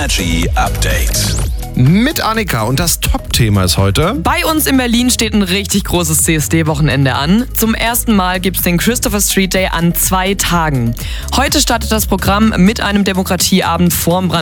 Energy Update. Mit Annika und das Top-Thema ist heute: Bei uns in Berlin steht ein richtig großes CSD-Wochenende an. Zum ersten Mal gibt es den Christopher Street Day an 2 Tagen. Heute startet das Programm mit einem Demokratieabend vorm